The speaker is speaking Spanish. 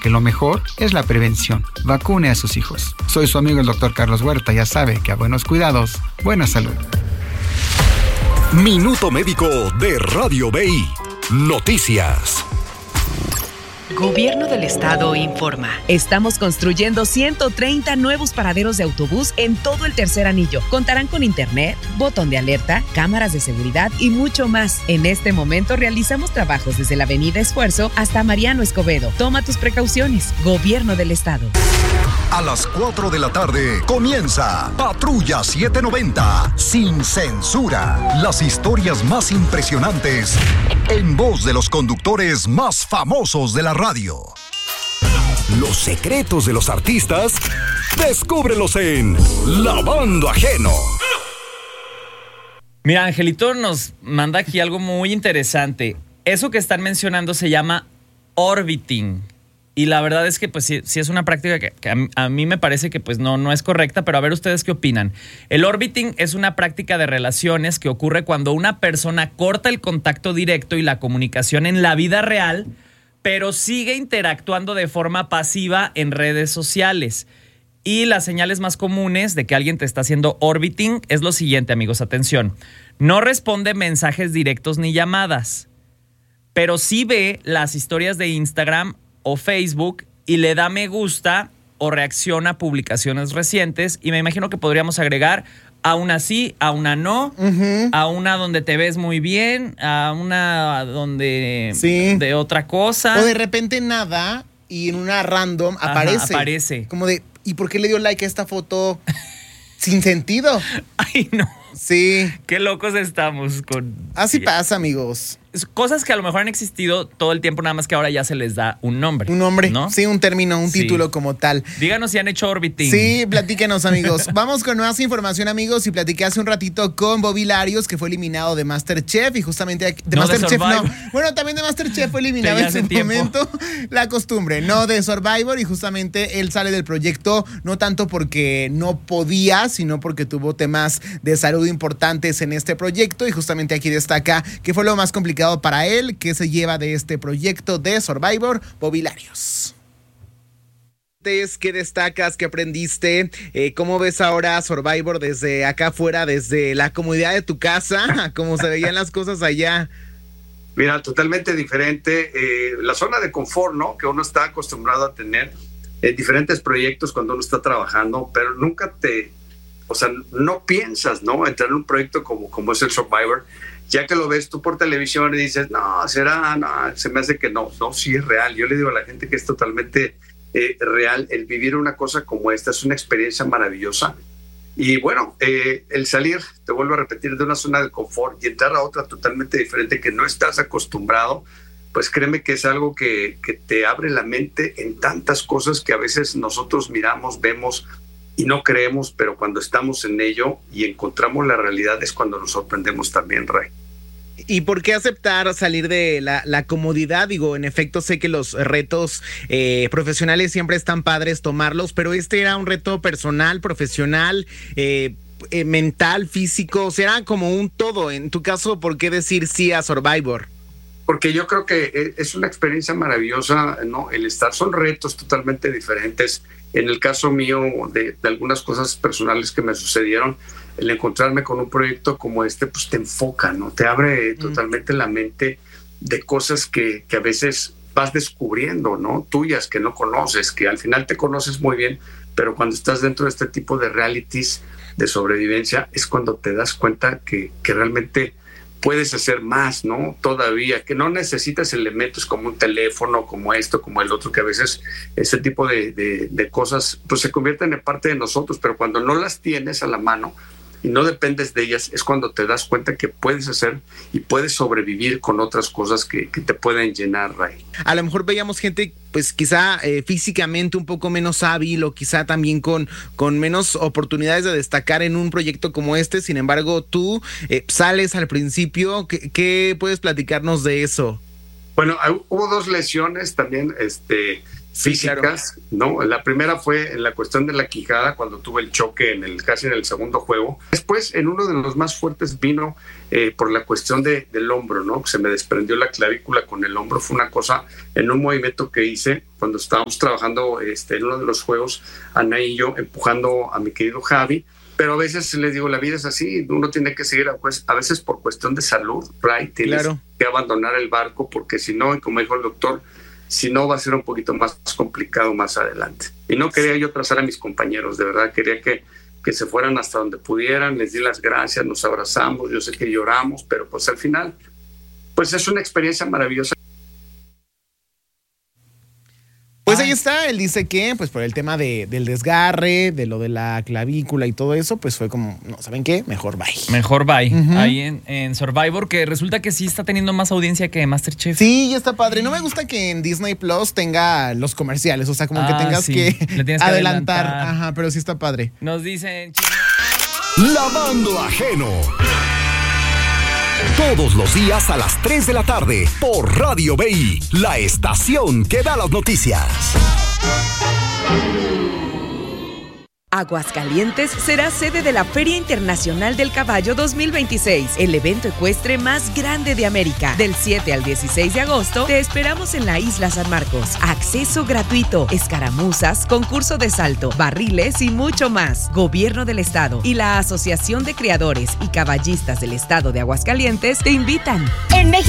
que lo mejor es la prevención. Vacune a sus hijos. Soy su amigo el Dr. Carlos Huerta. Ya sabe que a buenos cuidados, buena salud. Minuto Médico de Radio BI. Noticias. Gobierno del Estado informa. Estamos construyendo 130 nuevos paraderos de autobús en todo el tercer anillo. Contarán con internet, botón de alerta, cámaras de seguridad y mucho más. En este momento realizamos trabajos desde la Avenida Esfuerzo hasta Mariano Escobedo. Toma tus precauciones. Gobierno del Estado. A las 4 de la tarde comienza Patrulla 790, sin censura. Las historias más impresionantes en voz de los conductores más famosos de la radio. Los secretos de los artistas, descúbrelos en Lavando Ajeno. Mira, Angelito nos manda aquí algo muy interesante. Eso que están mencionando se llama orbiting. Y la verdad es que pues sí es una práctica que a mí me parece que pues no es correcta, pero a ver ustedes qué opinan. El orbiting es una práctica de relaciones que ocurre cuando una persona corta el contacto directo y la comunicación en la vida real, pero sigue interactuando de forma pasiva en redes sociales. Y las señales más comunes de que alguien te está haciendo orbiting es lo siguiente, amigos, atención. No responde mensajes directos ni llamadas, pero sí ve las historias de Instagram o Facebook y le da me gusta o reacciona a publicaciones recientes, y me imagino que podríamos agregar a una sí, a una no, a una donde te ves muy bien, a una donde de otra cosa. O de repente nada y en una random aparece. Como de, ¿y por qué le dio like a esta foto sin sentido? Ay, no. Sí. Qué locos estamos con... Así pasa, amigos. Cosas que a lo mejor han existido todo el tiempo, nada más que ahora ya se les da un nombre. Un nombre, ¿no? Sí, un término, un título como tal. Díganos si han hecho orbiting. Sí, platíquenos, amigos. Vamos con más información, amigos, y platiqué hace un ratito con Bobby Larios, que fue eliminado de MasterChef, y justamente de MasterChef no. Bueno, también de MasterChef fue eliminado en su momento. La costumbre, no de Survivor, y justamente él sale del proyecto no tanto porque no podía, sino porque tuvo temas de salud importantes en este proyecto, y justamente aquí destaca que fue lo más complicado para él, que se lleva de este proyecto de Survivor, Bobby Larios. ¿Qué destacas? ¿Qué aprendiste? ¿Cómo ves ahora Survivor desde acá afuera, desde la comodidad de tu casa, cómo se veían las cosas allá? Mira, totalmente diferente. La zona de confort, ¿no? Que uno está acostumbrado a tener diferentes proyectos cuando uno está trabajando, pero nunca no piensas, ¿no? Entrar en un proyecto como es el Survivor, ya que lo ves tú por televisión y dices, no, se me hace que no, sí es real. Yo le digo a la gente que es totalmente real. El vivir una cosa como esta es una experiencia maravillosa. Y bueno, el salir, te vuelvo a repetir, de una zona de confort y entrar a otra totalmente diferente que no estás acostumbrado, pues créeme que es algo que te abre la mente en tantas cosas que a veces nosotros miramos, vemos y no creemos, pero cuando estamos en ello y encontramos la realidad es cuando nos sorprendemos también, Ray. ¿Y por qué aceptar salir de la comodidad? Digo, en efecto, sé que los retos profesionales siempre están padres tomarlos, pero este era un reto personal, profesional, mental, físico, o sea, era como un todo. En tu caso, ¿por qué decir sí a Survivor? Porque yo creo que es una experiencia maravillosa, ¿no? El estar, son retos totalmente diferentes. En el caso mío, de algunas cosas personales que me sucedieron, el encontrarme con un proyecto como este, pues te enfoca, ¿no? Te abre totalmente la mente de cosas que a veces vas descubriendo, ¿no? Tuyas que no conoces, que al final te conoces muy bien, pero cuando estás dentro de este tipo de realities de sobrevivencia es cuando te das cuenta que realmente puedes hacer más, ¿no? Todavía, que no necesitas elementos como un teléfono, como esto, como el otro, que a veces ese tipo de cosas pues se convierten en parte de nosotros, pero cuando no las tienes a la mano y no dependes de ellas, es cuando te das cuenta que puedes hacer y puedes sobrevivir con otras cosas que te pueden llenar, Ray. A lo mejor veíamos gente, pues quizá físicamente un poco menos hábil o quizá también con menos oportunidades de destacar en un proyecto como este. Sin embargo, tú sales al principio. ¿Qué puedes platicarnos de eso? Bueno, hubo 2 lesiones también, físicas, sí, claro. ¿No? La primera fue en la cuestión de la quijada, cuando tuve el choque casi en el segundo juego. Después, en uno de los más fuertes, vino por la cuestión del hombro, ¿no? Se me desprendió la clavícula con el hombro. Fue una cosa en un movimiento que hice cuando estábamos trabajando en uno de los juegos, Ana y yo, empujando a mi querido Javi. Pero a veces les digo, la vida es así, uno tiene que seguir, a veces por cuestión de salud, right? Tienes claro. que abandonar el barco, porque si no, y como dijo el doctor, si no va a ser un poquito más complicado más adelante. Y no quería yo trazar a mis compañeros, de verdad, quería que se fueran hasta donde pudieran, les di las gracias, nos abrazamos, yo sé que lloramos, pero pues al final, pues es una experiencia maravillosa. Pues ahí está, él dice que pues por el tema del desgarre, de lo de la clavícula y todo eso, pues fue como, no, ¿saben qué? Mejor bye. Mejor bye. Ahí en Survivor, que resulta que sí está teniendo más audiencia que MasterChef. Sí, ya está padre. No me gusta que en Disney Plus tenga los comerciales, o sea, como que tengas que adelantar. Ajá, pero sí está padre. Nos dicen... Lavando Ajeno. Todos los días a las 3 de la tarde por Radio BI, la estación que da las noticias. Aguascalientes será sede de la Feria Internacional del Caballo 2026, el evento ecuestre más grande de América. Del 7 al 16 de agosto te esperamos en la Isla San Marcos. Acceso gratuito, escaramuzas, concurso de salto, barriles y mucho más. Gobierno del Estado y la Asociación de Criadores y Caballistas del Estado de Aguascalientes te invitan. En México